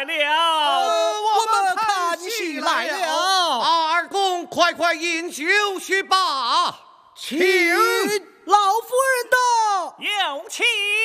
了。 我们看戏来了。 二公，快快饮酒去吧。 请老夫人到。 有请。